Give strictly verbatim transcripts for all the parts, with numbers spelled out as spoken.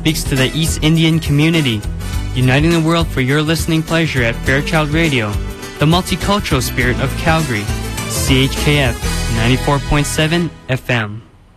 speaks to the East Indian community, uniting the world for your listening pleasure at Fairchild Radio, the multicultural spirit of Calgary. C H K F ninety-four point seven F M.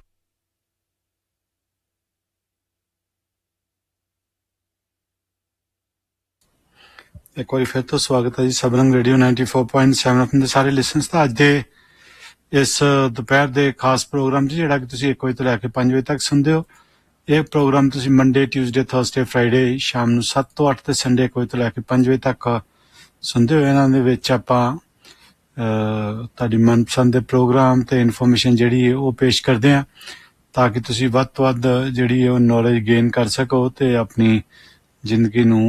एक बार फिर तो स्वागत है जी Sabrang radio ninety-four point seven F M ਦੇ ਸਾਰੇ listeners ਦਾ। ਅੱਜ ਦੇ ਇਸ ਦੁਪਹਿਰ ਦੇ ਖਾਸ ਪ੍ਰੋਗਰਾਮ 'ਚ ਜਿਹੜਾ ਕਿ ਤੁਸੀਂ ਇੱਕ ਵਜੇ ਤੋਂ ਲੈ ਕੇ ਪੰਜ ਵਜੇ ਤੱਕ ਸੁਣਦੇ ਹੋ, ਇਹ ਪ੍ਰੋਗਰਾਮ ਤੁਸੀਂ ਮੰਡੇ, ਟਿਊਜ਼ਡੇ, ਥਰਸਡੇ, ਫਰਾਈਡੇ ਸ਼ਾਮ ਨੂੰ ਸੱਤ ਤੋਂ ਅੱਠ ਤੇ ਸੰਡੇ ਇੱਕ ਵਜੇ ਤੋਂ ਲੈ ਕੇ ਪੰਜ ਵਜੇ ਤੱਕ ਸੁਣਦੇ ਹੋ। ਇਹਨਾਂ ਦੇ ਵਿੱਚ ਆਪਾਂ ਤੁਹਾਡੀ ਮਨਪਸੰਦ ਦੇ ਪ੍ਰੋਗਰਾਮ ਤੇ ਇਨਫੋਰਮੇਸ਼ਨ ਜਿਹੜੀ ਹੈ ਉਹ ਪੇਸ਼ ਕਰਦੇ ਹਾਂ ਤਾਂ ਕਿ ਤੁਸੀਂ ਵੱਧ ਤੋਂ ਵੱਧ ਜਿਹੜੀ ਹੈ ਉਹ ਨੌਲੇਜ ਗੇਨ ਕਰ ਸਕੋ ਤੇ ਆਪਣੀ ਜ਼ਿੰਦਗੀ ਨੂੰ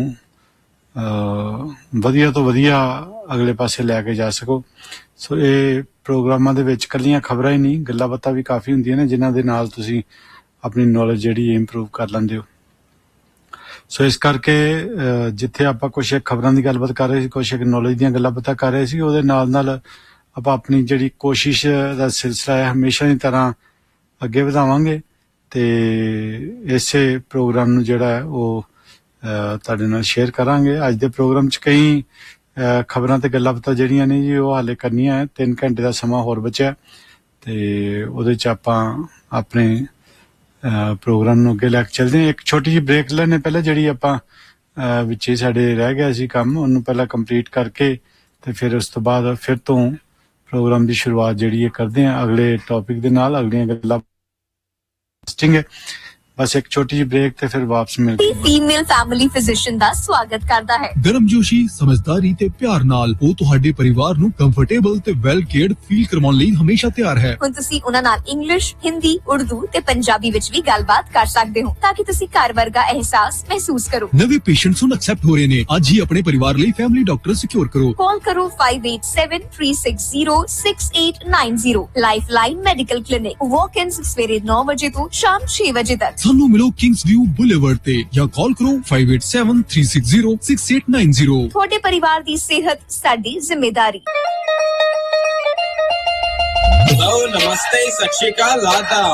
ਵਧੀਆ ਤੋਂ ਵਧੀਆ ਅਗਲੇ ਪਾਸੇ ਲੈ ਕੇ ਜਾ ਸਕੋ। ਸੋ ਇਹ ਪ੍ਰੋਗਰਾਮਾਂ ਦੇ ਵਿੱਚ ਇਕੱਲੀਆਂ ਖਬਰਾਂ ਹੀ ਨਹੀਂ, ਗੱਲਾਂ ਬਾਤਾਂ ਵੀ ਕਾਫੀ ਹੁੰਦੀਆਂ ਨੇ ਜਿਨ੍ਹਾਂ ਦੇ ਨਾਲ ਤੁਸੀਂ ਆਪਣੀ ਨੌਲੇਜ ਜਿਹੜੀ ਹੈ ਇੰਪਰੂਵ ਕਰ ਲੈਂਦੇ ਹੋ। ਸੋ ਇਸ ਕਰਕੇ ਜਿੱਥੇ ਆਪਾਂ ਕੁਛ ਇੱਕ ਖਬਰਾਂ ਦੀ ਗੱਲਬਾਤ ਕਰ ਰਹੇ ਸੀ, ਕੁਛ ਇੱਕ ਨੌਲੇਜ ਦੀਆਂ ਗੱਲਾਂ ਬਾਤਾਂ ਕਰ ਰਹੇ ਸੀ, ਉਹਦੇ ਨਾਲ ਨਾਲ ਆਪਾਂ ਆਪਣੀ ਜਿਹੜੀ ਕੋਸ਼ਿਸ਼ ਦਾ ਸਿਲਸਿਲਾ ਹੈ ਹਮੇਸ਼ਾ ਦੀ ਤਰ੍ਹਾਂ ਅੱਗੇ ਵਧਾਵਾਂਗੇ ਤੇ ਇਸੇ ਪ੍ਰੋਗਰਾਮ ਨੂੰ ਜਿਹੜਾ ਹੈ ਉਹ ਤੁਹਾਡੇ ਨਾਲ ਸ਼ੇਅਰ ਕਰਾਂਗੇ। ਅੱਜ ਦੇ ਪ੍ਰੋਗਰਾਮ 'ਚ ਕਈ ਖਬਰਾਂ ਤੇ ਗੱਲਾਂ ਬਾਤਾਂ ਜਿਹੜੀਆਂ ਨੇ ਜੀ ਉਹ ਹਾਲੇ ਕਰਨੀਆਂ ਹੈ। ਤਿੰਨ ਘੰਟੇ ਦਾ ਸਮਾਂ ਹੋਰ ਬਚਿਆ ਤੇ ਉਹਦੇ 'ਚ ਆਪਾਂ ਆਪਣੇ ਪ੍ਰੋਗਰਾਮ ਨੂੰ ਅੱਗੇ ਲੈ ਕੇ ਚੱਲਦੇ ਹਾਂ। ਇੱਕ ਛੋਟੀ ਜਿਹੀ ਬ੍ਰੇਕ ਲੈਣੇ ਪਹਿਲਾਂ, ਜਿਹੜੀ ਆਪਾਂ ਵਿੱਚ ਹੀ ਸਾਡੇ ਰਹਿ ਗਿਆ ਸੀ ਕੰਮ, ਉਹਨੂੰ ਪਹਿਲਾਂ ਕੰਪਲੀਟ ਕਰਕੇ ਤੇ ਫਿਰ ਉਸ ਤੋਂ ਬਾਅਦ ਫਿਰ ਤੋਂ ਪ੍ਰੋਗਰਾਮ ਦੀ ਸ਼ੁਰੂਆਤ ਜਿਹੜੀ ਹੈ ਕਰਦੇ ਹਾਂ ਅਗਲੇ ਟੌਪਿਕ ਦੇ ਨਾਲ, ਅਗਲੀਆਂ ਗੱਲਾਂ ਹੈ। ਬਸ ਇੱਕ ਛੋਟੀ ਜਿਹੀ ਬ੍ਰੇਕ ਤੇ ਫਿਰ ਵਾਪਸ ਮਿਲਦੇ ਹਾਂ। ਫੀਮੇਲ ਫੈਮਿਲੀ ਫਿਜ਼ੀਸ਼ੀਅਨ ਦਾ ਸਵਾਗਤ ਕਰਦਾ ਹੈ। ਗਰਮਜੋਸ਼ੀ, ਸਮਝਦਾਰੀ ਤੇ ਪਿਆਰ ਨਾਲ ਉਹ ਤੁਹਾਡੇ ਪਰਿਵਾਰ ਨੂੰ ਕੰਫਰਟੇਬਲ ਤੇ ਵੈਲ ਕੇਅਰਡ ਫੀਲ ਕਰਵਾਉਣ ਲਈ ਹਮੇਸ਼ਾ ਤਿਆਰ ਹੈ। ਹੁਣ ਤੁਸੀਂ ਉਹਨਾਂ ਨਾਲ ਇੰਗਲਿਸ਼, ਹਿੰਦੀ, ਉਰਦੂ ਤੇ ਪੰਜਾਬੀ ਵਿੱਚ ਵੀ ਗੱਲਬਾਤ ਕਰ ਸਕਦੇ ਹੋ ਤਾਂ ਕਿ ਤੁਸੀਂ ਘਰ ਵਰਗਾ ਅਹਿਸਾਸ ਮਹਿਸੂਸ ਕਰੋ। ਨਵੇਂ ਪੇਸ਼ੈਂਟਸ ਹੁਣ ਐਕਸੈਪਟ ਹੋ ਰਹੇ ਨੇ। ਅੱਜ ਹੀ ਆਪਣੇ ਪਰਿਵਾਰ ਲਈ ਫੈਮਿਲੀ ਡਾਕਟਰ ਸਿਕਿਉਰ ਕਰੋ। ਕਾਲ ਕਰੋ five eight seven three six zero six eight nine zero। Lifeline medical clinic, ਵਾਕ-ਇਨਸ ਸਵੇਰੇ ਨੌ ਵਜੇ ਤੋਂ ਸ਼ਾਮ ਛੇ ਵਜੇ ਤੱਕ। ਸਾਨੂੰ ਮਿਲੋ ਕਿੰਗਸ ਵਿਊ ਬੁਲੇਵਰਡ ਤੇ ਜਾਂ ਕਾਲ ਕਰੋ five eight seven three six zero six eight nine zero। ਤੁਹਾਡੇ ਪਰਿਵਾਰ ਦੀ ਸਿਹਤ ਸਾਡੀ ਜ਼ਿੰਮੇਵਾਰੀ। हेलो, नमस्ते, सत श्री अकाल, आदाब।